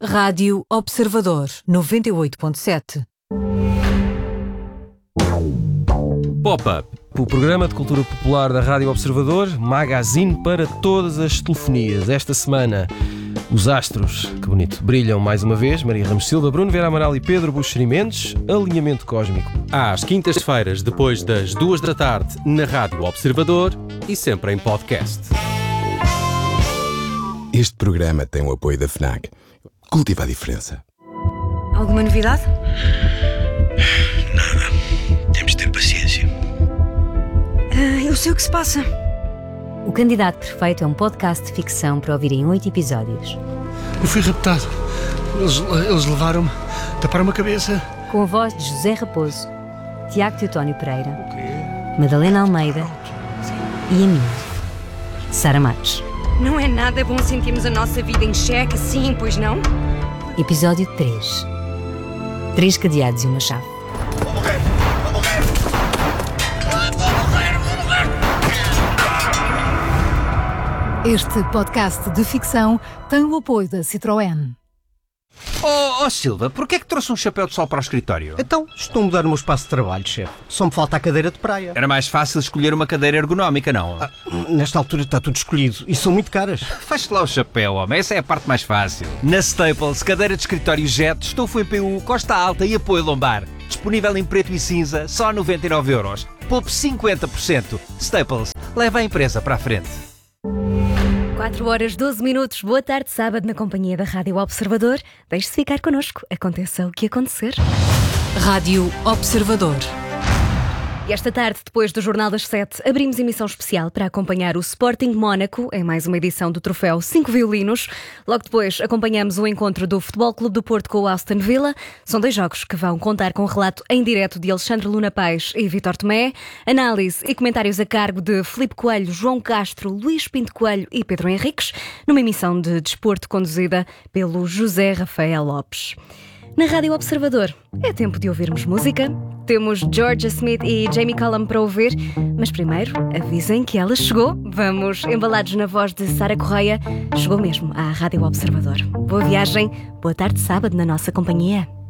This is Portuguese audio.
Rádio Observador 98.7. Pop-Up, o programa de cultura popular da Rádio Observador, magazine para todas as telefonias. Esta semana, os astros, que bonito, brilham mais uma vez. Maria Ramos Silva, Bruno Vieira Amaral e Pedro Buxeri Mendes. Alinhamento cósmico. Às quintas-feiras, depois das 2 da tarde, na Rádio Observador e sempre em podcast. Este programa tem o apoio da FNAC. Cultiva a diferença. Alguma novidade? Nada. Temos de ter paciência. Eu sei o que se passa. O Candidato Perfeito é um podcast de ficção para ouvir em 8 episódios. Eu fui raptado. Eles levaram-me, taparam-me a cabeça. Com a voz de José Raposo, Tiago Teotónio Pereira, Madalena Almeida e a minha, Sara Matos. Não é nada bom sentirmos a nossa vida em xeque assim, pois não? Episódio 3. 3 cadeados e uma chave. Este podcast de ficção tem o apoio da Citroën. Oh Silva, porquê é que trouxe um chapéu de sol para o escritório? Então, estou a mudar o meu espaço de trabalho, chefe. Só me falta a cadeira de praia. Era mais fácil escolher uma cadeira ergonómica, não? Nesta altura está tudo escolhido e são muito caras. Faz-te lá o chapéu, homem. Essa é a parte mais fácil. Na Staples, cadeira de escritório Jet, estofo em PU, costa alta e apoio lombar. Disponível em preto e cinza, só 99€. Poupe 50%. Staples, leva a empresa para a frente. 4 horas 12 minutos, boa tarde, sábado, na companhia da Rádio Observador. Deixe-se ficar connosco, aconteça o que acontecer. Rádio Observador. E esta tarde, depois do Jornal das 7, abrimos emissão especial para acompanhar o Sporting Mónaco em mais uma edição do troféu 5 Violinos. Logo depois, acompanhamos o encontro do Futebol Clube do Porto com o Aston Villa. São 2 jogos que vão contar com o relato em direto de Alexandre Luna Paz e Vítor Tomé. Análise e comentários a cargo de Filipe Coelho, João Castro, Luís Pinto Coelho e Pedro Henriques, numa emissão de desporto conduzida pelo José Rafael Lopes. Na Rádio Observador, é tempo de ouvirmos música. Temos Georgia Smith e Jamie Cullum para ouvir, mas primeiro avisem que ela chegou. Vamos embalados na voz de Sara Correia. Chegou mesmo à Rádio Observador. Boa viagem, boa tarde sábado na nossa companhia.